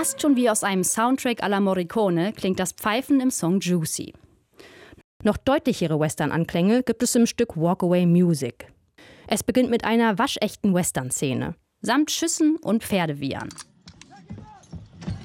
Fast schon wie aus einem Soundtrack à la Morricone klingt das Pfeifen im Song Juicy. Noch deutlichere Western-Anklänge gibt es im Stück Walk Away Music. Es beginnt mit einer waschechten Western-Szene, samt Schüssen und Pferdewiehern.